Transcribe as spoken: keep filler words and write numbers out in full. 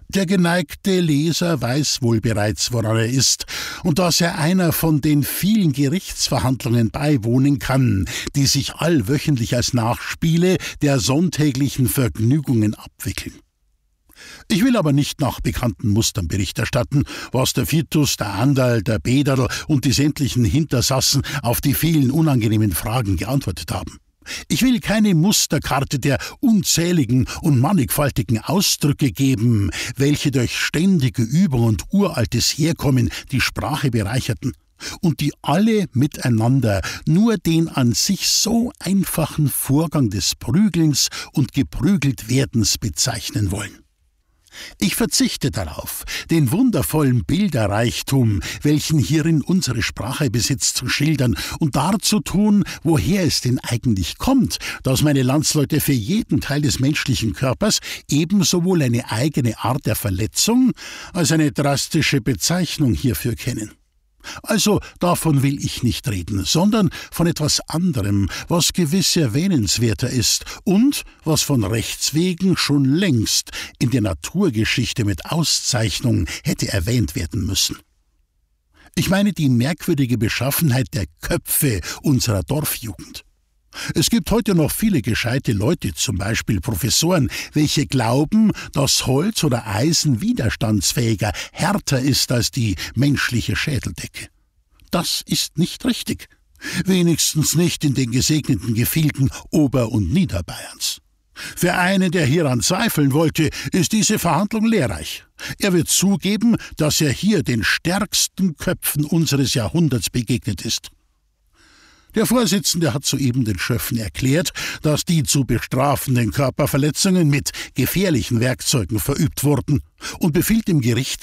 Der geneigte Leser weiß wohl bereits, woran er ist, und dass er einer von den vielen Gerichtsverhandlungen beiwohnen kann, die sich allwöchentlich als Nachspiele der sonntäglichen Vergnügungen abwickeln. Ich will aber nicht nach bekannten Mustern Bericht erstatten, was der Vitus, der Anderl, der Bederl und die sämtlichen Hintersassen auf die vielen unangenehmen Fragen geantwortet haben. Ich will keine Musterkarte der unzähligen und mannigfaltigen Ausdrücke geben, welche durch ständige Übung und uraltes Herkommen die Sprache bereicherten und die alle miteinander nur den an sich so einfachen Vorgang des Prügelns und Geprügeltwerdens bezeichnen wollen. Ich verzichte darauf, den wundervollen Bilderreichtum, welchen hierin unsere Sprache besitzt, zu schildern und darzutun, woher es denn eigentlich kommt, dass meine Landsleute für jeden Teil des menschlichen Körpers ebensowohl eine eigene Art der Verletzung als eine drastische Bezeichnung hierfür kennen. Also davon will ich nicht reden, sondern von etwas anderem, was gewiss erwähnenswerter ist und was von Rechts wegen schon längst in der Naturgeschichte mit Auszeichnung hätte erwähnt werden müssen. Ich meine die merkwürdige Beschaffenheit der Köpfe unserer Dorfjugend. Es gibt heute noch viele gescheite Leute, zum Beispiel Professoren, welche glauben, dass Holz oder Eisen widerstandsfähiger, härter ist als die menschliche Schädeldecke. Das ist nicht richtig. Wenigstens nicht in den gesegneten Gefilden Ober- und Niederbayerns. Für einen, der hieran zweifeln wollte, ist diese Verhandlung lehrreich. Er wird zugeben, dass er hier den stärksten Köpfen unseres Jahrhunderts begegnet ist. Der Vorsitzende hat soeben den Schöffen erklärt, dass die zu bestrafenden Körperverletzungen mit gefährlichen Werkzeugen verübt wurden und befiehlt dem Gericht